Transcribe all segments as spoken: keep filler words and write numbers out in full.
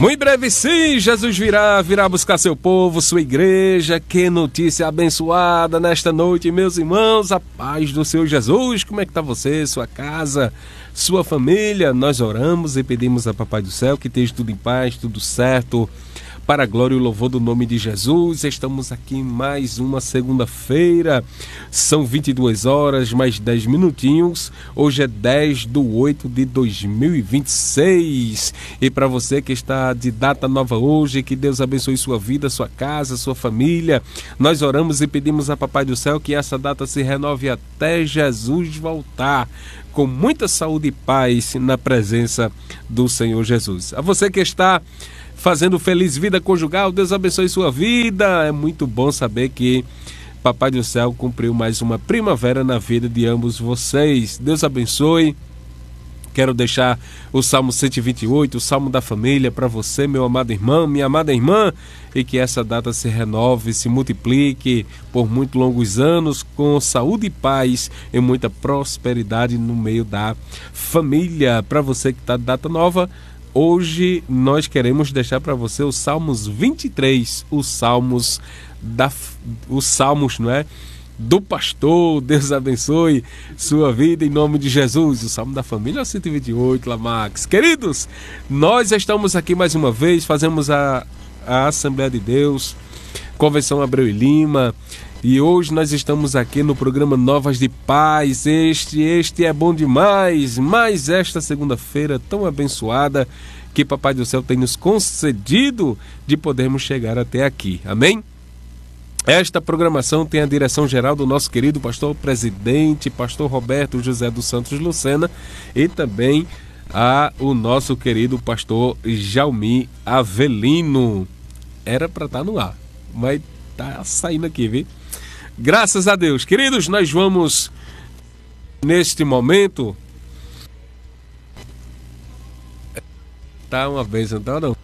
Muito breve sim, Jesus virá, virá buscar seu povo, sua igreja. Que notícia abençoada nesta noite, meus irmãos. A paz do Senhor Jesus. Como é que está você, sua casa, sua família? Nós oramos e pedimos a Papai do Céu que esteja tudo em paz, tudo certo, para a glória e o louvor do nome de Jesus. Estamos aqui em mais uma segunda-feira. São vinte e duas horas, mais dez minutinhos. Hoje é dez de oito de dois mil e vinte e seis. E para você que está de data nova hoje, que Deus abençoe sua vida, sua casa, sua família. Nós oramos e pedimos a Papai do Céu que essa data se renove até Jesus voltar, com muita saúde e paz na presença do Senhor Jesus. A você que está fazendo feliz vida conjugal, Deus abençoe sua vida. É muito bom saber que Papai do Céu cumpriu mais uma primavera na vida de ambos vocês. Deus abençoe. Quero deixar o Salmo cento e vinte e oito, o Salmo da Família, para você, meu amado irmão, minha amada irmã, e que essa data se renove, se multiplique por muitos longos anos, com saúde e paz e muita prosperidade no meio da família. Para você que está de data nova, hoje nós queremos deixar para você os Salmos vinte e três, os Salmos da, os Salmos, não é? Do pastor. Deus abençoe sua vida em nome de Jesus. O Salmo da Família cento e vinte e oito, Lamax. Queridos, nós estamos aqui mais uma vez, fazemos a, a Assembleia de Deus, Convenção Abreu e Lima, e hoje nós estamos aqui no programa Novas de Paz. Este, este é bom demais, mas esta segunda-feira tão abençoada que Papai do Céu tem nos concedido de podermos chegar até aqui. Amém? Esta programação tem a direção geral do nosso querido pastor presidente, pastor Roberto José dos Santos Lucena, e também a o nosso querido pastor Jaumi Avelino. Era para estar no ar, mas tá saindo aqui, viu? Graças a Deus. Queridos, nós vamos neste momento. Tá uma bênção, tá não?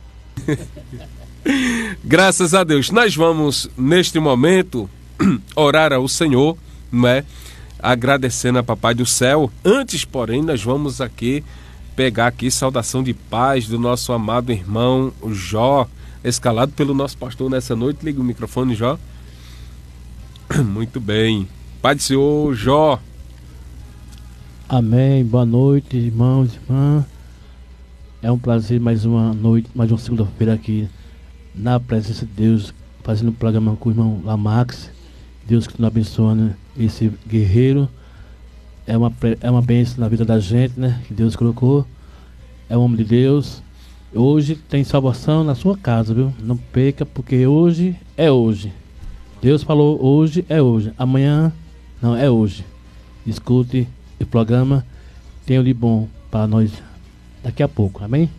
Graças a Deus. Nós vamos neste momento orar ao Senhor, não é? Agradecendo a Papai do Céu. Antes, porém, nós vamos aqui pegar aqui saudação de paz do nosso amado irmão Jó, escalado pelo nosso pastor nessa noite. Liga o microfone, Jó. Muito bem. Pai do Senhor, Jó. Amém. Boa noite, irmãos e irmãs. É um prazer mais uma noite, mais uma segunda-feira aqui na presença de Deus, fazendo o programa com o irmão Lamax. Deus que nos abençoe esse guerreiro. É uma, é uma bênção na vida da gente, né? Que Deus colocou. É um homem de Deus. Hoje tem salvação na sua casa, viu? Não perca, porque hoje é hoje. Deus falou hoje é hoje. Amanhã não é hoje. Escute o programa. Tenha de bom para nós daqui a pouco. Amém?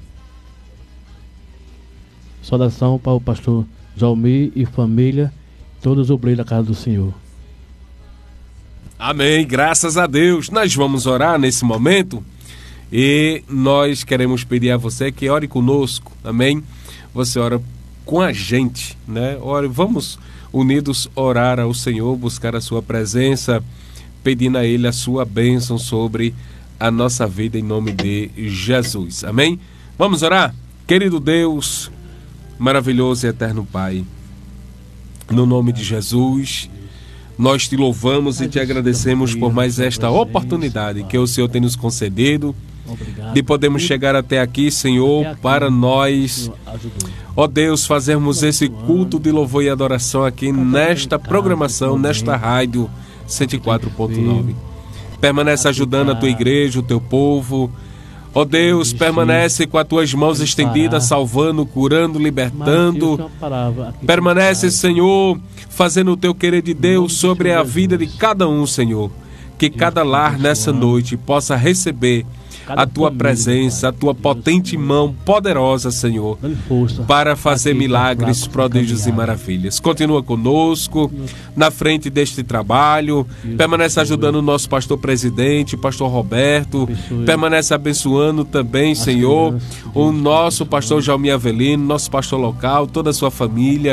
Saudação para o pastor Jaumi e família, todos os obreiros da casa do Senhor. Amém, graças a Deus. Nós vamos orar nesse momento e nós queremos pedir a você que ore conosco, amém? Você ora com a gente, né? Ore, vamos unidos orar ao Senhor, buscar a sua presença, pedindo a Ele a sua bênção sobre a nossa vida em nome de Jesus, amém? Vamos orar? Querido Deus, maravilhoso e eterno Pai, no nome de Jesus, nós te louvamos e te agradecemos por mais esta oportunidade que o Senhor tem nos concedido de podermos chegar até aqui, Senhor, para nós, ó Deus, fazermos esse culto de louvor e adoração aqui nesta programação, nesta rádio cento e quatro ponto nove. Permanece ajudando a tua igreja, o teu povo. Ó Deus, permanece com as tuas mãos estendidas, salvando, curando, libertando. Permanece, Senhor, fazendo o teu querer de Deus sobre a vida de cada um, Senhor. Que cada lar nessa noite possa receber a tua presença, a tua potente mão poderosa, Senhor, para fazer milagres, prodígios e maravilhas. Continua conosco, na frente deste trabalho, permanece ajudando o nosso pastor presidente, pastor Roberto, permanece abençoando também, Senhor, o nosso pastor Jaumi Avelino, nosso pastor local, toda a sua família,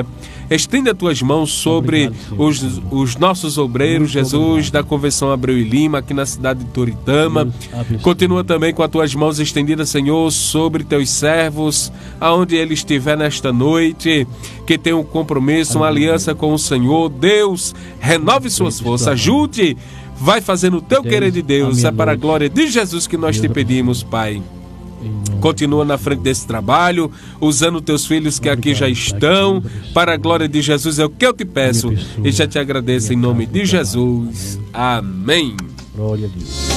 Estende as tuas mãos sobre Obrigado, os, os nossos obreiros, Jesus, da Convenção Abreu e Lima, aqui na cidade de Toritama. Continua também com as tuas mãos estendidas, Senhor, sobre teus servos, aonde ele estiver nesta noite, que tem um compromisso, uma aliança com o Senhor. Deus, renove suas forças, ajude, vai fazendo o teu querer de Deus. É para a glória de Jesus que nós te pedimos, Pai. Continua na frente desse trabalho, usando teus filhos que aqui já estão, para a glória de Jesus, é o que eu te peço e já te agradeço em nome de Jesus. Amém. Glória a Deus.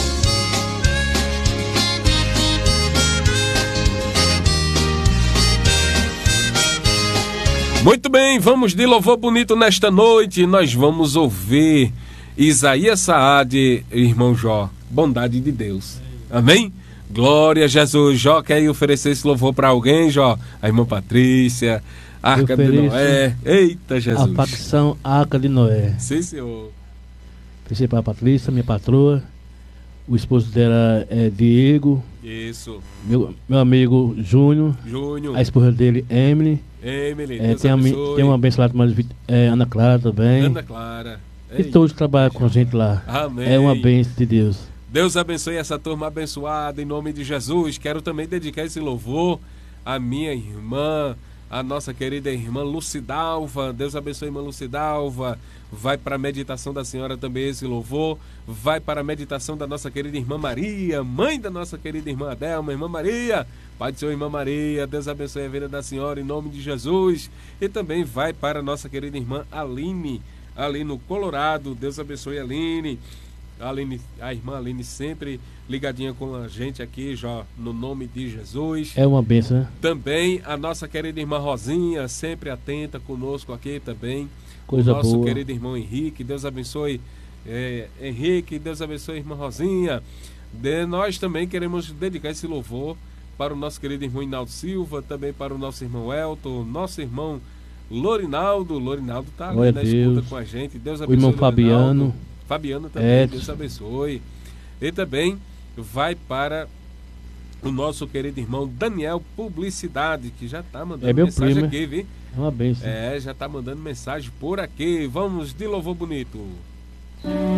Muito bem, vamos de louvor bonito nesta noite. Nós vamos ouvir Isaías Saad, irmão Jó, bondade de Deus. Amém? Glória a Jesus. Jó, quer oferecer esse louvor para alguém, Jó? A irmã Patrícia, Arca de Noé. Eita, Jesus. A facção Arca de Noé. Sim, senhor. Oferecer para a Patrícia, minha patroa. O esposo dela é Diego. Isso. Meu, meu amigo Júnior. Júnior. A esposa dele, Emily. Emily, é, Deus tem, abençoe. A, tem uma abençoada, mas é, Ana Clara também. Ana Clara. E todos trabalham com a gente lá. Amém. É uma bênção de Deus. Deus abençoe essa turma abençoada em nome de Jesus. Quero também dedicar esse louvor à minha irmã, a nossa querida irmã Lucidalva. Deus abençoe a irmã Lucidalva. Vai para a meditação da senhora também esse louvor. Vai para a meditação da nossa querida irmã Maria, mãe da nossa querida irmã Adelma. Irmã Maria, Pai do Senhor, irmã Maria, Deus abençoe a vida da senhora em nome de Jesus. E também vai para a nossa querida irmã Aline, ali no Colorado. Deus abençoe a Aline. A, Aline, a irmã Aline sempre ligadinha com a gente aqui, já no nome de Jesus. É uma bênção, né? Também a nossa querida irmã Rosinha, sempre atenta conosco aqui também. Coisa o nosso boa. querido irmão Henrique, Deus abençoe é, Henrique, Deus abençoe a irmã Rosinha. De, nós também queremos dedicar esse louvor para o nosso querido irmão Inaldo Silva, também para o nosso irmão Elton, nosso irmão Lorinaldo. Lorinaldo está ali na escuta com a gente. Deus abençoe o irmão Lorinaldo. Fabiano. Fabiano também, Edson. Deus abençoe. E também vai para o nosso querido irmão Daniel Publicidade, que já está mandando é meu mensagem primo, aqui, viu? É uma bênção. É, já está mandando mensagem por aqui. Vamos de louvor bonito.